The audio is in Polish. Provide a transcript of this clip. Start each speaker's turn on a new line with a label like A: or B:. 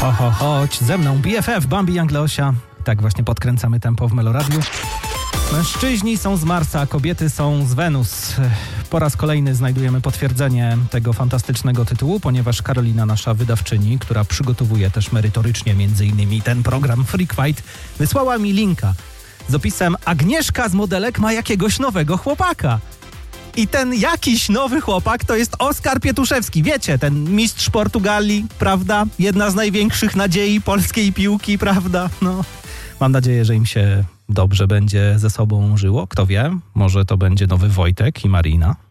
A: Chodź ze mną, BFF, Bambi Jangleosia. Tak właśnie podkręcamy tempo w Meloradiu. Mężczyźni są z Marsa, kobiety są z Wenus. Po raz kolejny znajdujemy potwierdzenie tego fantastycznego tytułu, ponieważ Karolina, nasza wydawczyni, która przygotowuje też merytorycznie m.in. ten program Freak Fight, wysłała mi linka z opisem: Agnieszka z Modelek ma jakiegoś nowego chłopaka. I ten jakiś nowy chłopak to jest Oskar Pietuszewski. Wiecie, ten mistrz Portugalii, prawda? Jedna z największych nadziei polskiej piłki, prawda? No, mam nadzieję, że im się dobrze będzie ze sobą żyło. Kto wie, może to będzie nowy Wojtek i Marina.